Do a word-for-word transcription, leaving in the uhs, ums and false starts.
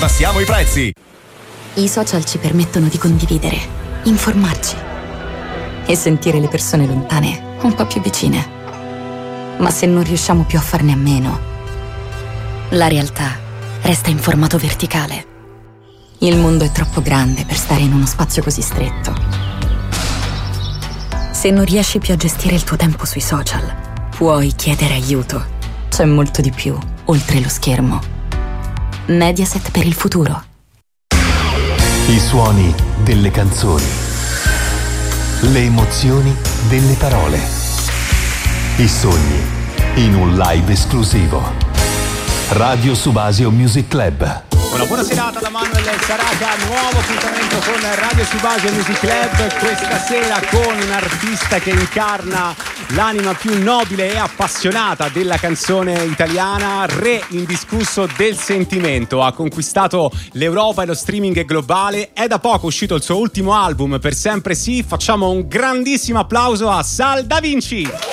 Passiamo i prezzi. I social ci permettono di condividere, informarci e sentire le persone lontane un po' più vicine. Ma se non riusciamo più a farne a meno, la realtà resta in formato verticale. Il mondo è troppo grande per stare in uno spazio così stretto. Se non riesci più a gestire il tuo tempo sui social, puoi chiedere aiuto. C'è molto di più oltre lo schermo. Mediaset per il futuro. I suoni delle canzoni. Le emozioni delle parole. I sogni in un live esclusivo. Radio Subasio Music Club. Una buona serata da Manuel Saraca, nuovo appuntamento con Radio Subasio Music Club, questa sera con un artista che incarna l'anima più nobile e appassionata della canzone italiana, re indiscusso del sentimento. Ha conquistato l'Europa e lo streaming globale, è da poco uscito il suo ultimo album, Per sempre sì. Facciamo un grandissimo applauso a Sal Da Vinci.